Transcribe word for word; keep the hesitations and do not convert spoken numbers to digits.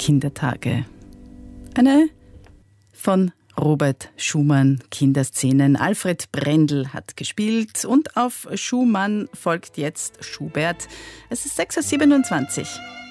Kindertage. Eine von Robert Schumann Kinderszenen. Alfred Brendel hat gespielt und auf Schumann folgt jetzt Schubert. Es ist sechs Uhr siebenundzwanzig.